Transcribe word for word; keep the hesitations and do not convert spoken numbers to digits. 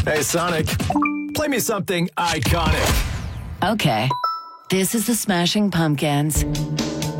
Hey, Sonic, play me something iconic. Okay. This is the Smashing Pumpkins.